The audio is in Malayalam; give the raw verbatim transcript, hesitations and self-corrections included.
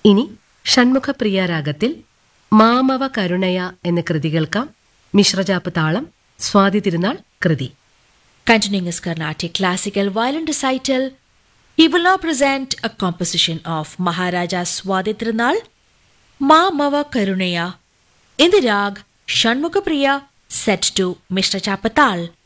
ഇനി ഷൺമുഖപ്രിയ രാഗത്തിൽ മാമവ കരുണയ എന്ന കൃതി കേൾക്കാം. മിശ്രജാപ്പ് താളം, സ്വാതി തിരുനാൾ കൃതി. Continuing his Carnatic classical violin recital, he will now present a composition of Maharaja Swati Tirunal, Ma Mava Karunaya, in the rag Shanmukapriya, set to Mishra Chapatal.